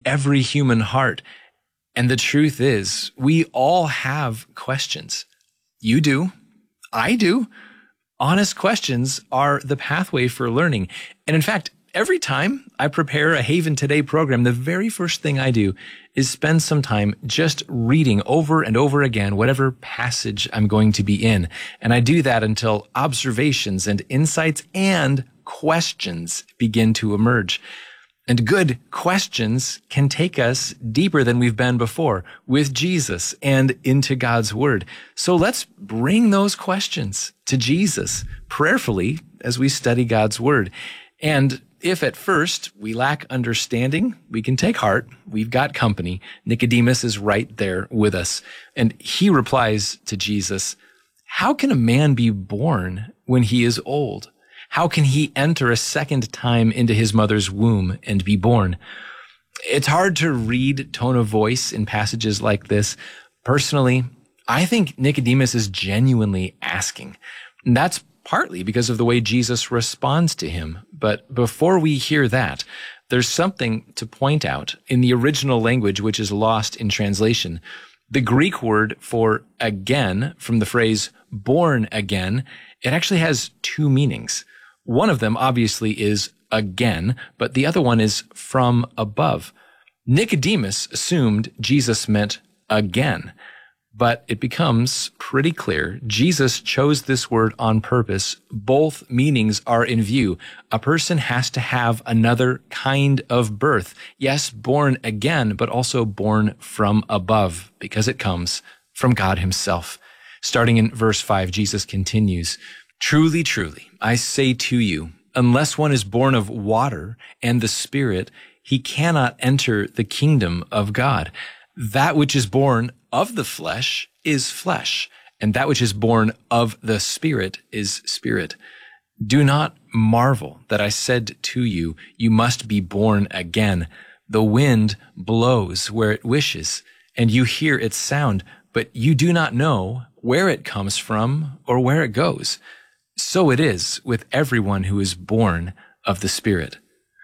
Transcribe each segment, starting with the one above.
every human heart. And the truth is, we all have questions. You do. I do. Honest questions are the pathway for learning. And in fact, every time I prepare a Haven Today program, the very first thing I do is spend some time just reading over and over again whatever passage I'm going to be in. And I do that until observations and insights and questions begin to emerge. And good questions can take us deeper than we've been before with Jesus and into God's Word. So let's bring those questions to Jesus prayerfully as we study God's Word. And if at first we lack understanding, we can take heart. We've got company. Nicodemus is right there with us. And he replies to Jesus, "How can a man be born when he is old? How can he enter a second time into his mother's womb and be born?" It's hard to read tone of voice in passages like this. Personally, I think Nicodemus is genuinely asking. And that's partly because of the way Jesus responds to him. But before we hear that, there's something to point out in the original language, which is lost in translation. The Greek word for again, from the phrase born again, it actually has two meanings. One of them obviously is again, but the other one is from above. Nicodemus assumed Jesus meant again, but it becomes pretty clear Jesus chose this word on purpose. Both meanings are in view. A person has to have another kind of birth. Yes, born again, but also born from above, because it comes from God himself. Starting in verse 5, Jesus continues, "Truly, truly, I say to you, unless one is born of water and the Spirit, he cannot enter the kingdom of God. That which is born of the flesh is flesh, and that which is born of the Spirit is spirit. Do not marvel that I said to you, you must be born again. The wind blows where it wishes, and you hear its sound, but you do not know where it comes from or where it goes. So it is with everyone who is born of the Spirit."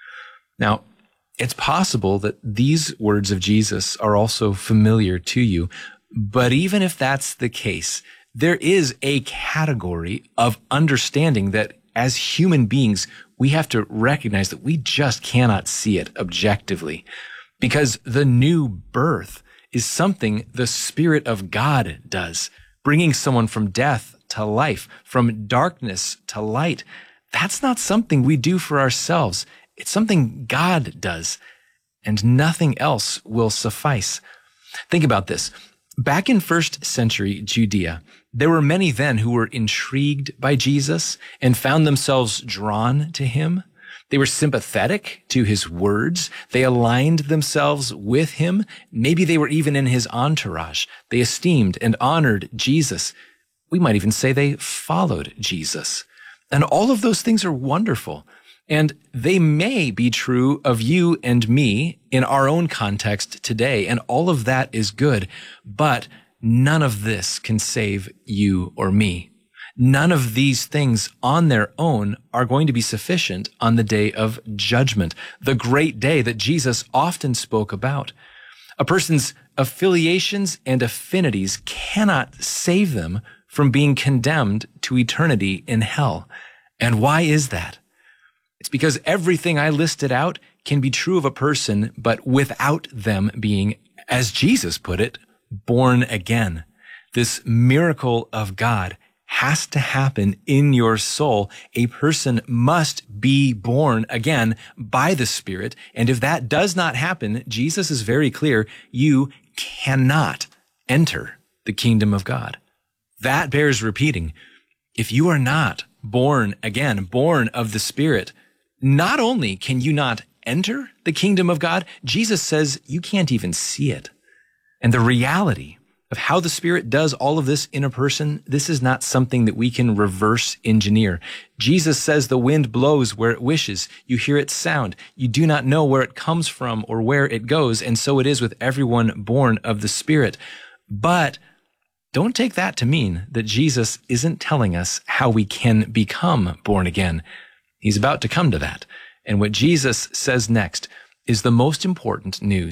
Now, it's possible that these words of Jesus are also familiar to you, but even if that's the case, there is a category of understanding that as human beings, we have to recognize that we just cannot see it objectively, because the new birth is something the Spirit of God does, bringing someone from death to life, from darkness to light. That's not something we do for ourselves. It's something God does, and nothing else will suffice. Think about this. Back in first century Judea, there were many then who were intrigued by Jesus and found themselves drawn to him. They were sympathetic to his words. They aligned themselves with him. Maybe they were even in his entourage. They esteemed and honored Jesus. We might even say they followed Jesus. And all of those things are wonderful. And they may be true of you and me in our own context today. And all of that is good. But none of this can save you or me. None of these things on their own are going to be sufficient on the day of judgment, the great day that Jesus often spoke about. A person's affiliations and affinities cannot save them from being condemned to eternity in hell. And why is that? It's because everything I listed out can be true of a person, but without them being, as Jesus put it, born again. This miracle of God has to happen in your soul. A person must be born again by the Spirit. And if that does not happen, Jesus is very clear, you cannot enter the kingdom of God. That bears repeating. If you are not born again, born of the Spirit, not only can you not enter the kingdom of God, Jesus says you can't even see it. And the reality of how the Spirit does all of this in a person, this is not something that we can reverse engineer. Jesus says the wind blows where it wishes. You hear its sound. You do not know where it comes from or where it goes. And so it is with everyone born of the Spirit. But don't take that to mean that Jesus isn't telling us how we can become born again. He's about to come to that. And what Jesus says next is the most important news.